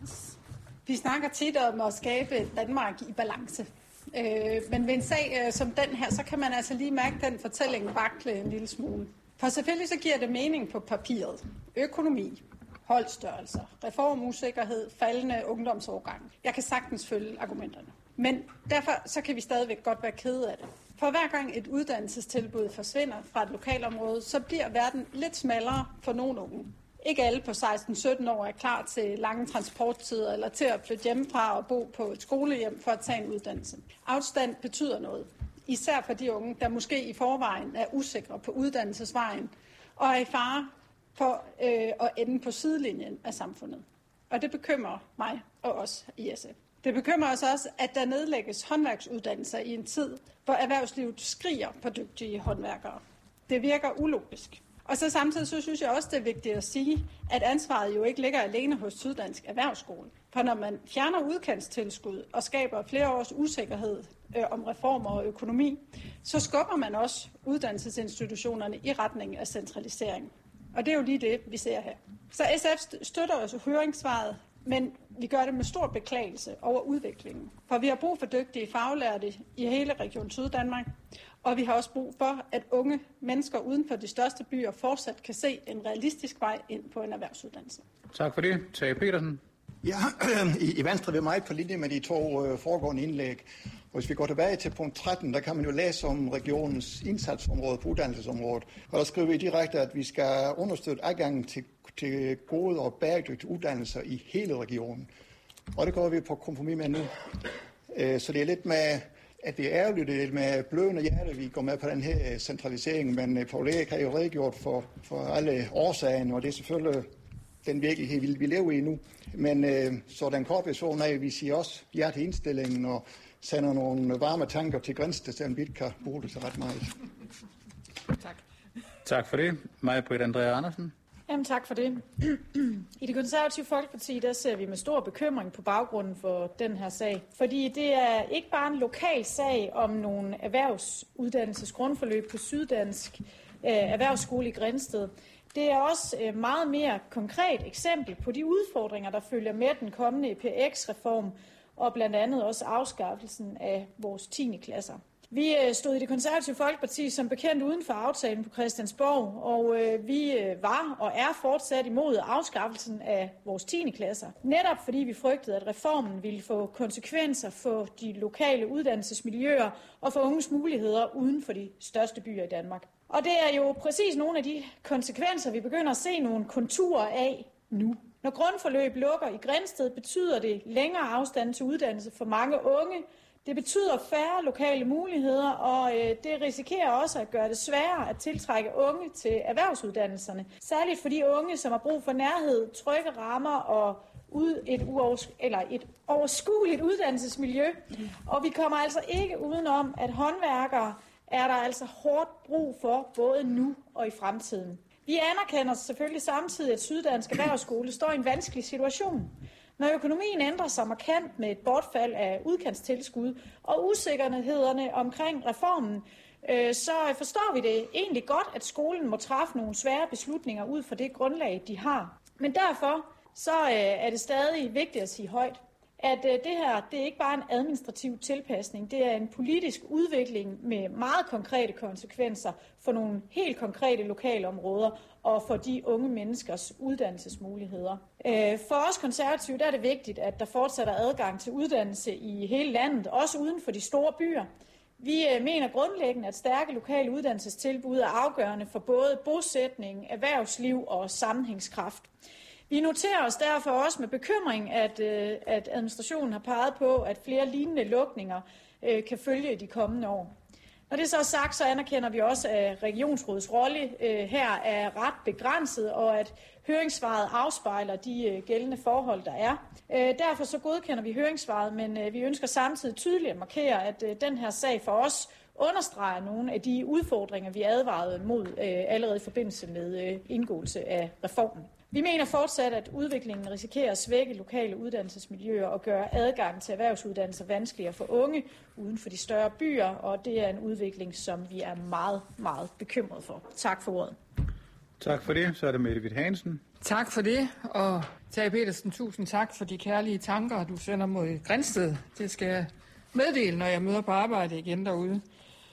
Vi snakker tit om at skabe Danmark i balance. Men ved en sag som den her, så kan man altså lige mærke den fortælling vakle en lille smule. For selvfølgelig så giver det mening på papiret. Økonomi, holdstørrelser, reformusikkerhed, faldende ungdomsårgang. Jeg kan sagtens følge argumenterne. Men derfor så kan vi stadigvæk godt være kede af det. For hver gang et uddannelsestilbud forsvinder fra et lokalområde, så bliver verden lidt smallere for nogle unge. Ikke alle på 16-17 år er klar til lange transporttider eller til at flytte hjemmefra og bo på et skolehjem for at tage en uddannelse. Afstand betyder noget. Især for de unge, der måske i forvejen er usikre på uddannelsesvejen og er i fare for at ende på sidelinjen af samfundet. Og det bekymrer mig og os i SF. Det bekymrer os også, at der nedlægges håndværksuddannelser i en tid, hvor erhvervslivet skriger på dygtige håndværkere. Det virker ulogisk. Og så samtidig så synes jeg også, det er vigtigt at sige, at ansvaret jo ikke ligger alene hos Syddansk Erhvervsskole. For når man fjerner udkantstilskud og skaber flere års usikkerhed om reformer og økonomi, så skubber man også uddannelsesinstitutionerne i retning af centralisering. Og det er jo lige det, vi ser her. Så SF støtter også høringssvaret, men vi gør det med stor beklagelse over udviklingen. For vi har brug for dygtige faglærte i hele Region Syddanmark, og vi har også brug for, at unge mennesker uden for de største byer fortsat kan se en realistisk vej ind på en erhvervsuddannelse. Tak for det. Tage Petersen. Ja, i Venstre er vi meget på linje med de to foregående indlæg. Og hvis vi går tilbage til punkt 13, der kan man jo læse om regionens indsatsområde på uddannelsesområdet. Og der skriver vi direkte, at vi skal understøtte adgangen til gode og bæredygtige uddannelser i hele regionen. Og det går vi på kompromis med nu. Så det er lidt med at det er ærgerligt med blødende hjerte, vi går med på den her centralisering, men Poul Erik har jo redegjort for alle årsagerne, og det er selvfølgelig den virkelighed, vi lever i nu. Men så den korte version af, vi siger også ja til indstillingen og sender nogle varme tanker til Grindsted, selvom vi ikke kan bruge det så ret meget. Tak. Tak for det. Maj-Britt Andrea Andersen. Jamen, tak for det. I Det Konservative Folkeparti, der ser vi med stor bekymring på baggrunden for den her sag. Fordi det er ikke bare en lokal sag om nogle erhvervsuddannelsesgrundforløb på Syddansk Erhvervsskole i Grindsted. Det er også et meget mere konkret eksempel på de udfordringer, der følger med den kommende EPX-reform, og blandt andet også afskaffelsen af vores 10. klasser. Vi stod i Det Konservative Folkeparti som bekendt uden for aftalen på Christiansborg, og vi var og er fortsat imod afskaffelsen af vores 10. klasser. Netop fordi vi frygtede, at reformen ville få konsekvenser for de lokale uddannelsesmiljøer og for unges muligheder uden for de største byer i Danmark. Og det er jo præcis nogle af de konsekvenser, vi begynder at se nogle konturer af nu. Når grundforløb lukker i Grindsted, betyder det længere afstand til uddannelse for mange unge. Det betyder færre lokale muligheder, og det risikerer også at gøre det sværere at tiltrække unge til erhvervsuddannelserne. Særligt for de unge, som har brug for nærhed, trygge rammer og et overskueligt uddannelsesmiljø. Og vi kommer altså ikke udenom, at håndværkere er der altså hårdt brug for både nu og i fremtiden. Vi anerkender selvfølgelig samtidig, at Syddansk Erhvervsskole står i en vanskelig situation. Når økonomien ændrer sig markant med et bortfald af udkantstilskud og usikkerhederne omkring reformen, så forstår vi det egentlig godt, at skolen må træffe nogle svære beslutninger ud fra det grundlag, de har. Men derfor så er det stadig vigtigt at sige højt, at det her det er ikke bare en administrativ tilpasning, det er en politisk udvikling med meget konkrete konsekvenser for nogle helt konkrete lokale områder og for de unge menneskers uddannelsesmuligheder. For os konservative der er det vigtigt, at der fortsat er adgang til uddannelse i hele landet, også uden for de store byer. Vi mener grundlæggende, at stærke lokale uddannelsestilbud er afgørende for både bosætning, erhvervsliv og sammenhængskraft. Vi noterer os derfor også med bekymring, at administrationen har peget på, at flere lignende lukninger kan følge i de kommende år. Når det så er sagt, så anerkender vi også, at regionsrådets rolle her er ret begrænset, og at høringssvaret afspejler de gældende forhold, der er. Derfor så godkender vi høringssvaret, men vi ønsker samtidig tydeligt at markere, at den her sag for os understreger nogle af de udfordringer, vi advarede mod allerede i forbindelse med indgåelse af reformen. Vi mener fortsat, at udviklingen risikerer at svække lokale uddannelsesmiljøer og gøre adgang til erhvervsuddannelser vanskeligere for unge uden for de større byer, og det er en udvikling, som vi er meget, meget bekymret for. Tak for ordet. Tak for det. Så er det Mette Hvidt Hansen. Tak for det, og Tage Petersen, tusind tak for de kærlige tanker, du sender mod Grindsted. Det skal jeg meddele, når jeg møder på arbejde igen derude.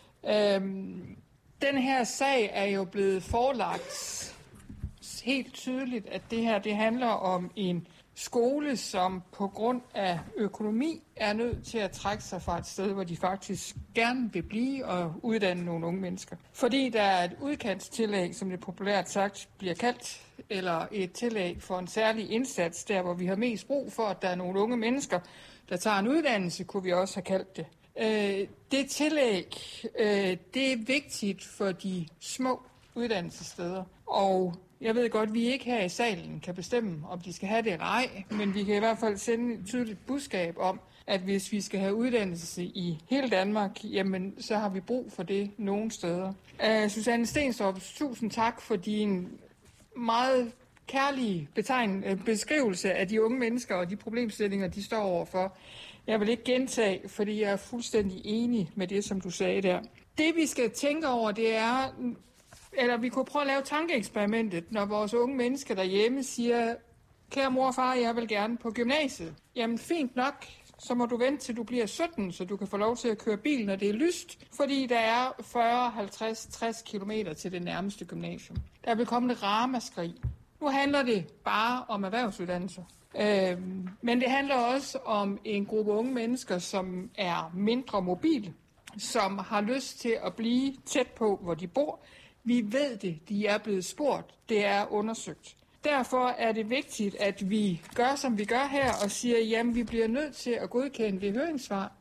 Den her sag er jo blevet forelagt helt tydeligt, at det her det handler om en skole, som på grund af økonomi er nødt til at trække sig fra et sted, hvor de faktisk gerne vil blive og uddanne nogle unge mennesker. Fordi der er et udkantstillæg, som det populært sagt bliver kaldt, eller et tillæg for en særlig indsats, der hvor vi har mest brug for, at der er nogle unge mennesker, der tager en uddannelse, kunne vi også have kaldt det. Det tillæg, det er vigtigt for de små uddannelsessteder, og jeg ved godt, at vi ikke her i salen kan bestemme, om de skal have det eller ej, men vi kan i hvert fald sende et tydeligt budskab om, at hvis vi skal have uddannelse i hele Danmark, jamen så har vi brug for det nogle steder. Susanne Stenstorp, tusind tak for din meget kærlige beskrivelse af de unge mennesker og de problemstillinger, de står overfor. Jeg vil ikke gentage, fordi jeg er fuldstændig enig med det, som du sagde der. Det vi skal tænke over, det er, eller vi kunne prøve at lave tankeeksperimentet, når vores unge mennesker derhjemme siger, kære mor og far, jeg vil gerne på gymnasiet. Jamen fint nok, så må du vente til du bliver 17, så du kan få lov til at køre bil, når det er lyst, fordi der er 40, 50, 60 kilometer til det nærmeste gymnasium. Der vil komme et ramaskrig. Nu handler det bare om erhvervsuddannelser. Men det handler også om en gruppe unge mennesker, som er mindre mobile, som har lyst til at blive tæt på, hvor de bor. Vi ved det, de er blevet spurgt, det er undersøgt. Derfor er det vigtigt, at vi gør, som vi gør her, og siger, jamen vi bliver nødt til at godkende det høringssvar.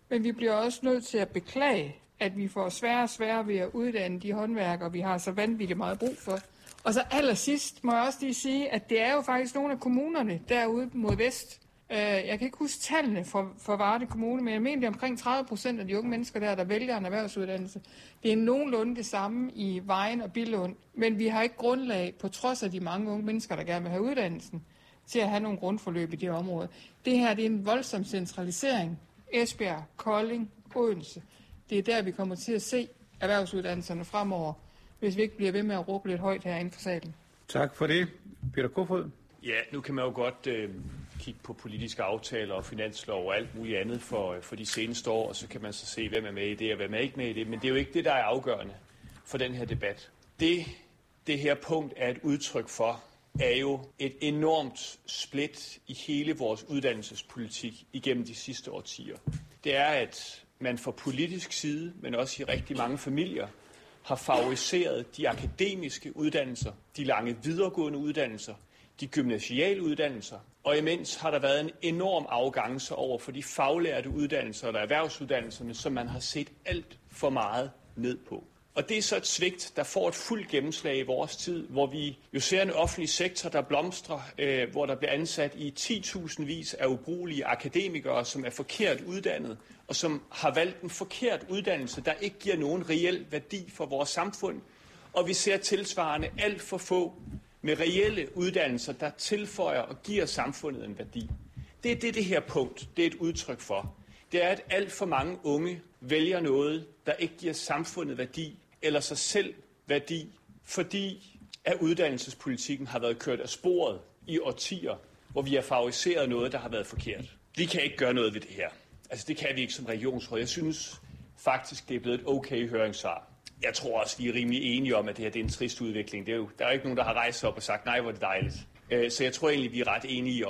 men vi bliver også nødt til at beklage, at vi får sværere og sværere ved at uddanne de håndværkere, vi har så vanvittigt meget brug for. Og så allersidst må jeg også lige sige, at det er jo faktisk nogle af kommunerne derude mod vest. Jeg kan ikke huske tallene for Varde Kommune, men jeg mener, det er omkring 30% af de unge mennesker der vælger en erhvervsuddannelse. Det er nogenlunde det samme i Vejen og Billund, men vi har ikke grundlag, på trods af de mange unge mennesker, der gerne vil have uddannelsen, til at have nogle grundforløb i det område. Det her det er en voldsom centralisering. Esbjerg, Kolding, Odense. Det er der, vi kommer til at se erhvervsuddannelserne fremover, hvis vi ikke bliver ved med at råbe lidt højt herinde for salen. Tak for det. Peter Kofod. Ja, nu kan man jo godt kigge på politiske aftaler og finanslov og alt muligt andet for de seneste år, og så kan man så se, hvem er med i det og hvem er ikke med i det. Men det er jo ikke det, der er afgørende for den her debat. Det her punkt er et udtryk for, er jo et enormt split i hele vores uddannelsespolitik igennem de sidste årtier. Det er, at man fra politisk side, men også i rigtig mange familier, har favoriseret de akademiske uddannelser, de lange videregående uddannelser, de gymnasiale uddannelser, og imens har der været en enorm arrogance over for de faglærte uddannelser eller erhvervsuddannelserne, som man har set alt for meget ned på. Og det er så et svigt, der får et fuldt gennemslag i vores tid, hvor vi jo ser en offentlig sektor, der blomstrer, hvor der bliver ansat i 10.000 vis af ubrugelige akademikere, som er forkert uddannet, og som har valgt en forkert uddannelse, der ikke giver nogen reel værdi for vores samfund. Og vi ser tilsvarende alt for få med reelle uddannelser, der tilføjer og giver samfundet en værdi. Det er det her punkt, det er et udtryk for. Det er, at alt for mange unge vælger noget, der ikke giver samfundet værdi, eller sig selv værdi, fordi at uddannelsespolitikken har været kørt af sporet i årtier, hvor vi har favoriseret noget, der har været forkert. Vi kan ikke gøre noget ved det her. Altså det kan vi ikke som regionsråd. Jeg synes faktisk, det er blevet et okay høringssvar. Jeg tror også, vi er rimelig enige om, at det her det er en trist udvikling. Der er jo ikke nogen, der har rejst op og sagt, nej, hvor er det dejligt. Så jeg tror egentlig, vi er ret enige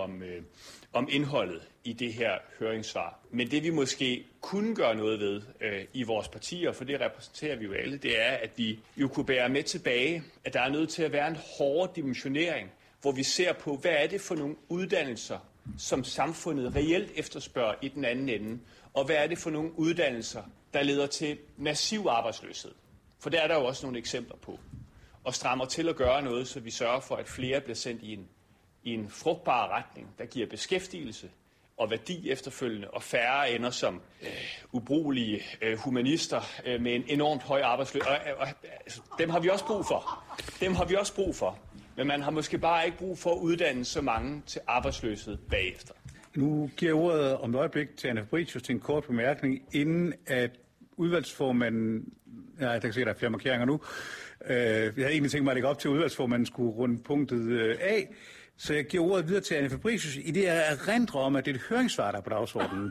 om indholdet i det her høringssvar. Men det vi måske kunne gøre noget ved i vores partier, for det repræsenterer vi jo alle, det er, at vi jo kunne bære med tilbage, at der er nødt til at være en hårdere dimensionering, hvor vi ser på, hvad er det for nogle uddannelser, som samfundet reelt efterspørger i den anden ende, og hvad er det for nogle uddannelser, der leder til massiv arbejdsløshed. For der er der jo også nogle eksempler på. Og strammer til at gøre noget, så vi sørger for, at flere bliver sendt i en frugtbar retning, der giver beskæftigelse og værdi efterfølgende, og færre ender som ubrugelige humanister med en enormt høj arbejdsløshed. Altså, dem har vi også brug for. Dem har vi også brug for. Men man har måske bare ikke brug for at uddanne så mange til arbejdsløshed bagefter. Nu giver jeg ordet om et øjeblik til Anna Fabricius til en kort bemærkning, inden at udvalgsformanden... Ja, jeg kan se, at der er flere markeringer nu. Jeg havde egentlig tænkt mig at lægge op til, at udvalgsformanden skulle runde punktet af. Så jeg giver ordet videre til Anna Fabricius, i det jeg erindrer om, at det er et høringssvar, der er på dagsordenen.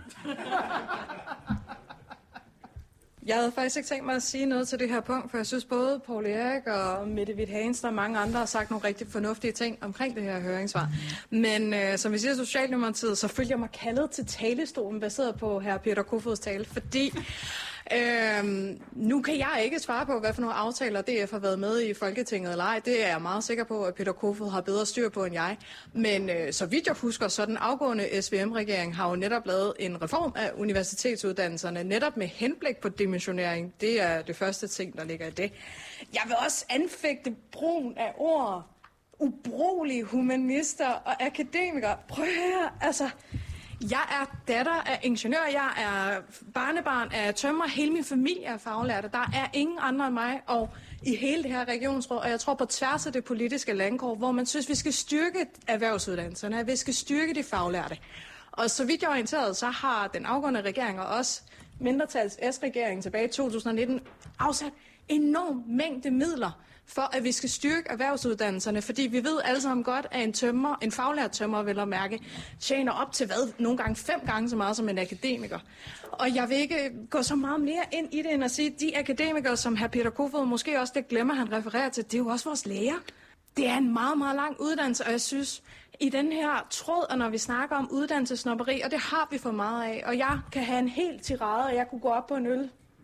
Jeg havde faktisk ikke tænkt mig at sige noget til det her punkt, for jeg synes både Poul Erik og Mette Witt-Hagensen og mange andre har sagt nogle rigtig fornuftige ting omkring det her høringssvar. Men som vi siger i Socialdemokratiet, så følger jeg mig kaldet til talestolen baseret på hr. Peter Kofods tale, fordi nu kan jeg ikke svare på, hvad for nogle aftaler DF har været med i Folketinget eller ej. Det er jeg meget sikker på, at Peter Kofod har bedre styr på end jeg. Men så vidt jeg husker, så den afgående SVM-regering har jo netop lavet en reform af universitetsuddannelserne, netop med henblik på dimensionering. Det er det første ting, der ligger i det. Jeg vil også anfægte brugen af ord. Ubrugelige humanister og akademikere. Prøv her, altså... Jeg er datter af ingeniør, jeg er barnebarn af tømrer, hele min familie er faglærte. Der er ingen andre end mig og i hele det her regionsråd, og jeg tror på tværs af det politiske landkort, hvor man synes, vi skal styrke erhvervsuddannelserne, at vi skal styrke de faglærte. Og så vidt jeg er orienteret, så har den afgående regering og også mindretals S-regeringen tilbage i 2019 afsat enorm mængde midler for at vi skal styrke erhvervsuddannelserne, fordi vi ved alle sammen godt, at en faglært tømrer, vel at mærke, tjener op til nogle gange 5 gange så meget som en akademiker. Og jeg vil ikke gå så meget mere ind i det, end at sige, at de akademikere, som hr. Peter Kofod måske også det glemmer, han refererer til, det er jo også vores læger. Det er en meget, meget lang uddannelse, og jeg synes, i den her tråd, og når vi snakker om uddannelsesnopperi, og det har vi for meget af, og jeg kan have en hel tirade, og jeg kunne gå op på en øl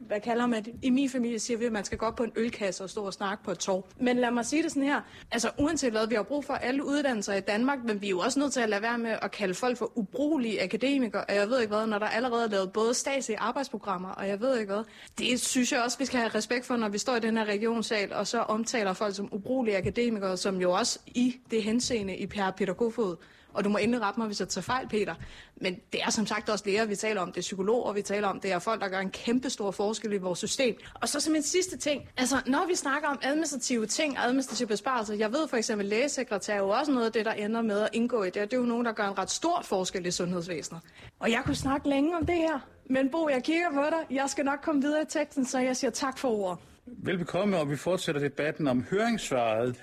hvad kalder man det? I min familie siger vi, at man skal gå op på en ølkasse og stå og snakke på et torv. Men lad mig sige det sådan her. Altså uanset hvad, vi har brug for alle uddannelser i Danmark, men vi er jo også nødt til at lade være med at kalde folk for ubrugelige akademikere, og jeg ved ikke hvad, når der allerede er lavet både statslige arbejdsprogrammer, og jeg ved ikke hvad. Det synes jeg også, vi skal have respekt for, når vi står i den her regionssal, og så omtaler folk som ubrugelige akademikere, som jo også i det henseende i Peter Kofod. Og du må endelig rette mig, hvis jeg tager fejl, Peter. Men det er som sagt også læger, vi taler om. Det er psykologer, vi taler om. Det er folk, der gør en kæmpe stor forskel i vores system. Og så som en sidste ting. Altså, når vi snakker om administrative ting, administrative besparelser. Jeg ved for eksempel, lægesekretær er jo også noget af det, der ender med at indgå i det. Det er jo nogen, der gør en ret stor forskel i sundhedsvæsenet. Og jeg kunne snakke længe om det her. Men Bo, jeg kigger på dig. Jeg skal nok komme videre i teksten, så jeg siger tak for ordet. Velbekomme, og vi fortsætter debatten om høringssvaret.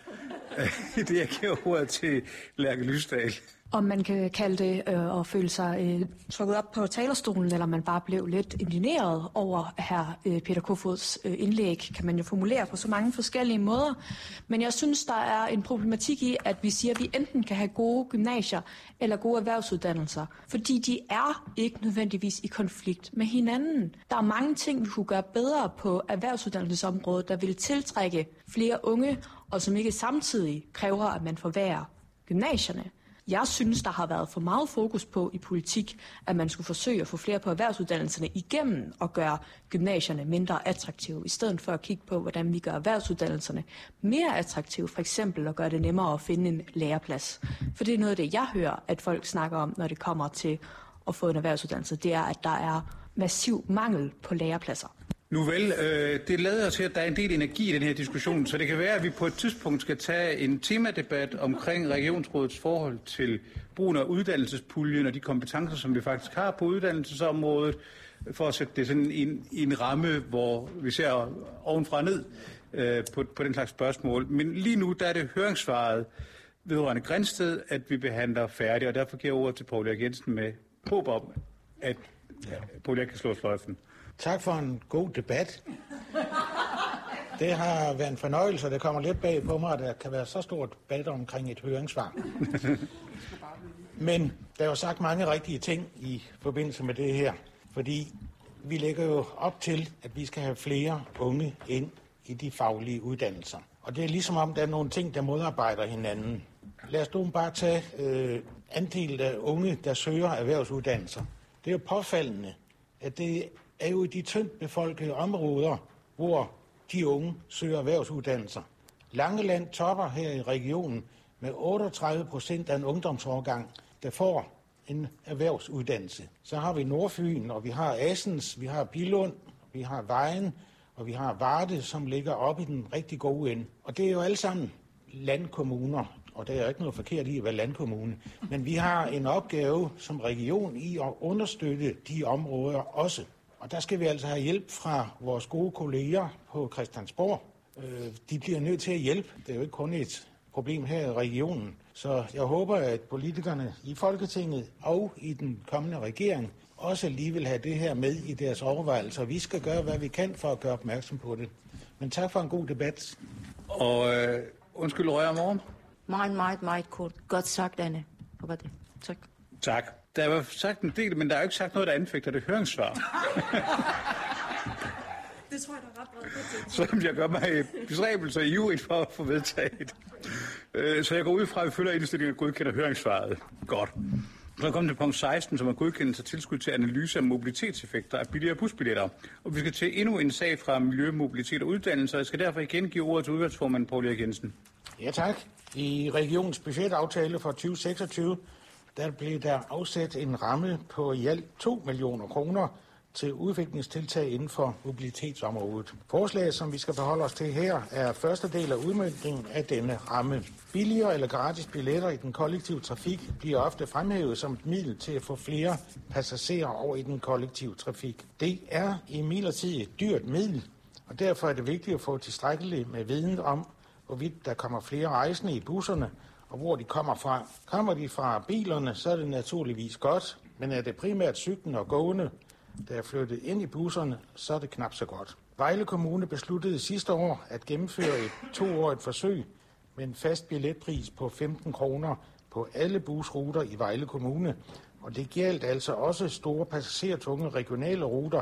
Det jeg giver ordet til Lærke Lysdal. Om man kan kalde det at føle sig trykket op på talerstolen, eller man bare blev lidt indigneret over hr. Peter Kofods indlæg, kan man jo formulere på så mange forskellige måder. Men jeg synes, der er en problematik i, at vi siger, at vi enten kan have gode gymnasier eller gode erhvervsuddannelser, fordi de er ikke nødvendigvis i konflikt med hinanden. Der er mange ting, vi kunne gøre bedre på erhvervsuddannelsesområdet, der vil tiltrække flere unge, og som ikke samtidig kræver, at man forværrer gymnasierne. Jeg synes, der har været for meget fokus på i politik, at man skulle forsøge at få flere på erhvervsuddannelserne igennem og gøre gymnasierne mindre attraktive, i stedet for at kigge på, hvordan vi gør erhvervsuddannelserne mere attraktive, for eksempel at gøre det nemmere at finde en læreplads. For det er noget af det, jeg hører, at folk snakker om, når det kommer til at få en erhvervsuddannelse, det er, at der er massiv mangel på lærepladser. Nu vel, det lader til, at der er en del energi i den her diskussion, så det kan være, at vi på et tidspunkt skal tage en temadebat omkring regionsrådets forhold til brugen af uddannelsespuljen og de kompetencer, som vi faktisk har på uddannelsesområdet, for at sætte det sådan i en ramme, hvor vi ser ovenfra og ned på den slags spørgsmål. Men lige nu, der er det høringssvaret vedrørende Grindsted, at vi behandler færdigt, og derfor giver jeg ordet til Poul Erik Jensen med håb om, at Poul Erik kan slå sløjfen. Tak for en god debat. Det har været en fornøjelse, og det kommer lidt bag på mig, at der kan være så stort debat omkring et høringssvar. Men der er jo sagt mange rigtige ting i forbindelse med det her, fordi vi lægger jo op til, at vi skal have flere unge ind i de faglige uddannelser. Og det er ligesom om, der er nogle ting, der modarbejder hinanden. Lad os nu bare tage andelen af unge, der søger erhvervsuddannelser. Det er jo påfaldende, at det er jo i de tyndt befolkede områder, hvor de unge søger erhvervsuddannelser. Langeland topper her i regionen med 38% af en ungdomsårgang, der får en erhvervsuddannelse. Så har vi Nordfyn, og vi har Assens, vi har Billund, vi har Vejen, og vi har Varde, som ligger oppe i den rigtig gode ende. Og det er jo alle sammen landkommuner, og der er ikke noget forkert i at være landkommune. Men vi har en opgave som region i at understøtte de områder også. Og der skal vi altså have hjælp fra vores gode kolleger på Christiansborg. De bliver nødt til at hjælpe. Det er jo ikke kun et problem her i regionen. Så jeg håber, at politikerne i Folketinget og i den kommende regering også lige vil have det her med i deres overvejelser. Vi skal gøre, hvad vi kan for at gøre opmærksom på det. Men tak for en god debat. Og undskyld, Røger Morgen. Meget kort. Godt sagt, Anne. Håber det. Tak. Tak. Der er jo sagt en del, men der er jo ikke sagt noget, der anfægter det høringssvar. Det tror jeg, der er ret bredt. Som jeg gør mig bestræbelser i ivrigt for at få vedtaget. Så jeg går ud fra, at vi følger indstillingen og godkender høringssvaret. Godt. Så er kommet til punkt 16, som er godkendelse af tilskud til analyse af mobilitetseffekter af billigere busbilletter. Og vi skal til endnu en sag fra Miljø, Mobilitet og Uddannelse. Jeg skal derfor igen give ordet til udvalgsformand Poul Erik Jensen. Ja, tak. I regionens budgetaftale for 2026, der blev der afsat en ramme på i alt 2 millioner kroner til udviklingstiltag inden for mobilitetsområdet. Forslaget, som vi skal forholde os til her, er første del af udmøntningen af denne ramme. Billigere eller gratis billetter i den kollektive trafik bliver ofte fremhævet som et middel til at få flere passagerer over i den kollektive trafik. Det er imidlertid et dyrt middel, og derfor er det vigtigt at få tilstrækkeligt med viden om, hvorvidt der kommer flere rejsende i busserne, og hvor de kommer fra. Kommer de fra bilerne, så er det naturligvis godt, men er det primært cyklen og gående, der er flyttet ind i busserne, så er det knap så godt. Vejle Kommune besluttede sidste år at gennemføre et 2-årigt forsøg med en fast billetpris på 15 kroner på alle busruter i Vejle Kommune, og det gjaldt altså også store passagertunge regionale ruter,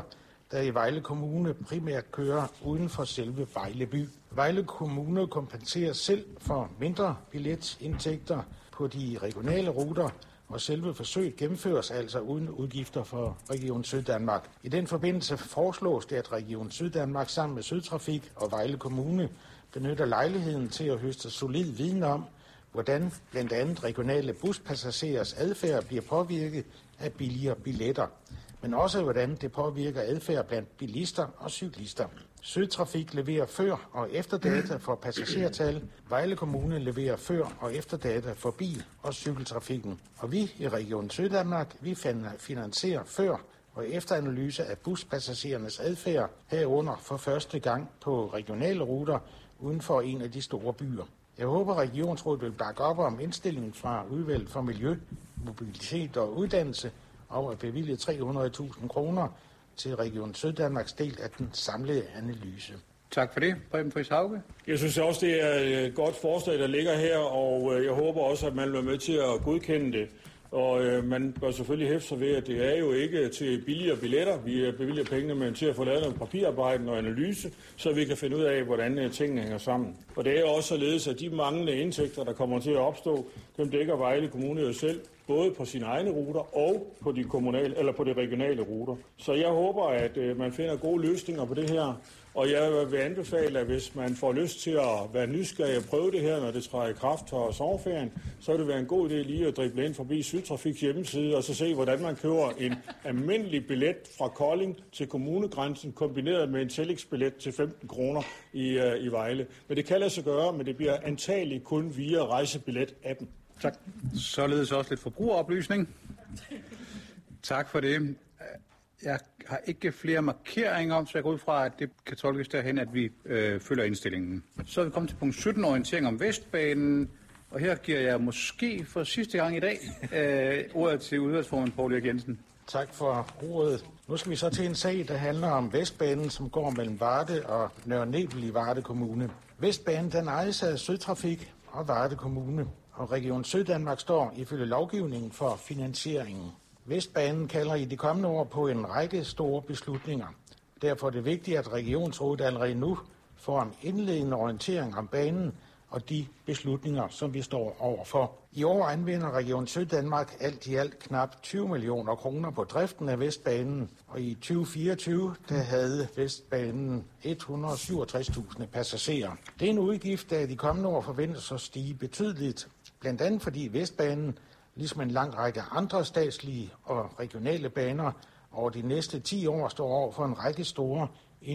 der i Vejle Kommune primært kører uden for selve Vejle by. Vejle Kommune kompenserer selv for mindre billetindtægter på de regionale ruter, og selve forsøget gennemføres altså uden udgifter for Region Syddanmark. I den forbindelse foreslås det, at Region Syddanmark sammen med Sydtrafik og Vejle Kommune benytter lejligheden til at høste solid viden om, hvordan blandt andet regionale buspassagerers adfærd bliver påvirket af billigere billetter, men også hvordan det påvirker adfærd blandt bilister og cyklister. Sydtrafik leverer før- og efterdata for passagertal. Vejle Kommune leverer før- og efterdata for bil- og cykeltrafikken. Og vi i Region Syddanmark, vi finansierer før- og efteranalyse af buspassagerernes adfærd herunder for første gang på regionale ruter uden for en af de store byer. Jeg håber, at Regionsrådet vil bakke op om indstillingen fra Udvalget for Miljø, Mobilitet og Uddannelse og at bevilge 300.000 kroner til Region Syddanmarks del af den samlede analyse. Tak for det. Preben Friis Hauge. Jeg synes også, det er et godt forslag, der ligger her, og jeg håber også, at man vil være med til at godkende det. Og man bør selvfølgelig hæfte sig ved, at det er jo ikke til billigere billetter. Vi bevilger pengene, men til at få lavet noget papirarbejde og analyse, så vi kan finde ud af, hvordan tingene hænger sammen. Og det er jo også således, at de manglende indtægter, der kommer til at opstå, dem dækker Vejle Kommune jo selv, både på sine egne ruter og på de kommunale eller på de regionale ruter. Så jeg håber, at man finder gode løsninger på det her. Og jeg vil anbefale, at hvis man får lyst til at være nysgerrig og prøve det her, når det træder i kraft for sommerferien, så vil det være en god idé lige at drible ind forbi Sydtrafiks hjemmeside og så se, hvordan man køber en almindelig billet fra Kolding til kommunegrænsen, kombineret med en tillægsbillet til 15 kroner i Vejle. Men det kan lade sig gøre, men det bliver antageligt kun via rejsebillet-appen. Tak. Således også lidt forbrugeroplysning. Tak for det. Jeg har ikke flere markeringer om, så jeg går ud fra, at det kan tolkes derhen, at vi følger indstillingen. Så er vi kommet til punkt 17, orientering om Vestbanen. Og her giver jeg måske for sidste gang i dag ordet til udvalgsformand Poul Erik Jensen. Tak for ordet. Nu skal vi så til en sag, der handler om Vestbanen, som går mellem Varde og Nørre Nebel i Varde Kommune. Vestbanen den ejes af Sydtrafik og Varde Kommune, og Region Syddanmark står ifølge lovgivningen for finansieringen. Vestbanen kalder i de kommende år på en række store beslutninger. Derfor er det vigtigt, at Regionsrådet allerede nu får en indledende orientering om banen og de beslutninger, som vi står overfor. I år anvender Region Syddanmark alt i alt knap 20 millioner kroner på driften af Vestbanen, og i 2024 der havde Vestbanen 167.000 passagerer. Det er en udgift, der i de kommende år forventes at stige betydeligt, blandt andet fordi Vestbanen, ligesom en lang række andre statslige og regionale baner, over de næste 10 år står over for en række store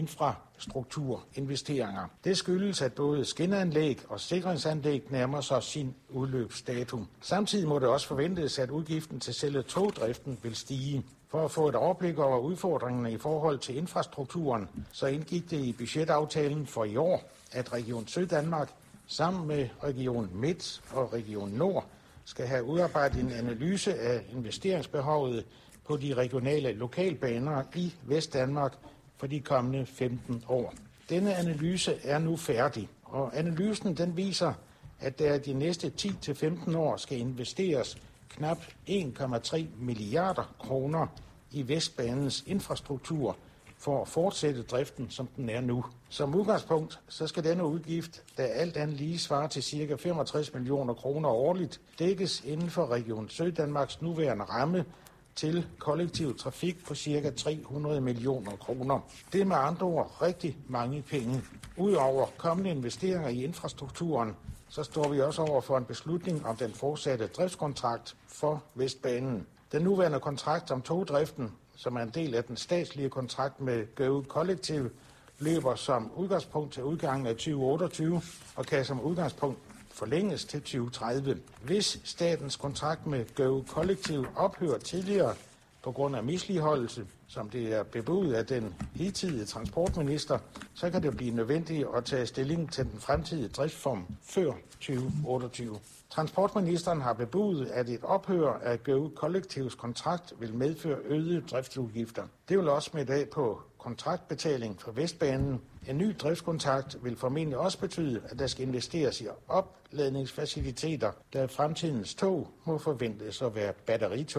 infrastrukturinvesteringer. Det skyldes, at både skinneanlæg og sikringsanlæg nærmer sig sin udløbsdato. Samtidig må det også forventes, at udgiften til selve togdriften vil stige. For at få et overblik over udfordringerne i forhold til infrastrukturen, så indgik det i budgetaftalen for i år, at Region Syddanmark sammen med Region Midt og Region Nord skal have udarbejdet en analyse af investeringsbehovet på de regionale lokalbaner i Vestdanmark for de kommende 15 år. Denne analyse er nu færdig, og analysen den viser, at der de næste 10-15 år skal investeres knap 1,3 milliarder kroner i Vestbanens infrastruktur for at fortsætte driften, som den er nu. Som udgangspunkt, så skal denne udgift, der alt andet lige svarer til ca. 65 millioner kroner årligt, dækkes inden for Region Syddanmarks nuværende ramme til kollektiv trafik på ca. 300 millioner kroner. Det er med andre ord rigtig mange penge. Udover kommende investeringer i infrastrukturen, så står vi også over for en beslutning om den fortsatte driftskontrakt for Vestbanen. Den nuværende kontrakt om togdriften, som er en del af den statslige kontrakt med Go Kollektiv, løber som udgangspunkt til udgangen af 2028 og kan som udgangspunkt forlænges til 2030. Hvis statens kontrakt med Go Kollektiv ophører tidligere på grund af misligholdelse, som det er bebudet af den hidtidige transportminister, så kan det blive nødvendigt at tage stilling til den fremtidige driftsform før 2028. Transportministeren har bebudet, at et ophør af Go Kollektivs kontrakt vil medføre øgede driftsudgifter. Det vil også med dag på kontraktbetaling for Vestbanen. En ny driftskontrakt vil formentlig også betyde, at der skal investeres i opladningsfaciliteter, da fremtidens tog må forventes at være batteritog.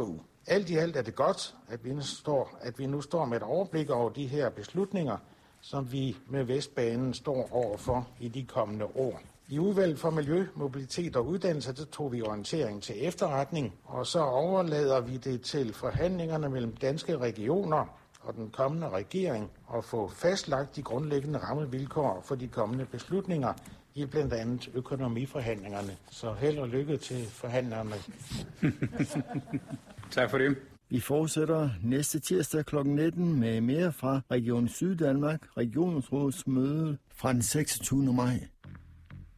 Alt i alt er det godt, at vi nu står med et overblik over de her beslutninger, som vi med Vestbanen står overfor i de kommende år. I udvalget for miljø, mobilitet og uddannelse, der tog vi orientering til efterretning, og så overlader vi det til forhandlingerne mellem danske regioner og den kommende regering at få fastlagt de grundlæggende rammevilkår for de kommende beslutninger i blandt andet økonomiforhandlingerne. Så held og lykke til forhandlerne. Tak for det. Vi fortsætter næste tirsdag kl. 19 med mere fra Region Syddanmark, regionsrådsmøde fra den 26. maj.